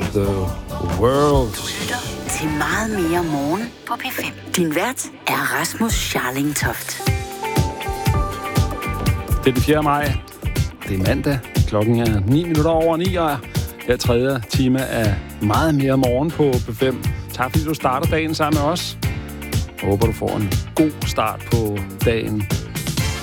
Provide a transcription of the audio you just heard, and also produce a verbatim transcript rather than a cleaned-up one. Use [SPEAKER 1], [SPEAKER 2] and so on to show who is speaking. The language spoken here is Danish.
[SPEAKER 1] the world.
[SPEAKER 2] Du lytter til Meget mere morgen på P fem. Din vært er Rasmus Scharlingtoft.
[SPEAKER 1] Det er den fjerde maj. Det er mandag. Klokken er ni minutter over ni, og her tredje time af Meget mere morgen på P fem. Tak fordi du starter dagen sammen med os. Jeg håber, du får en god start på dagen.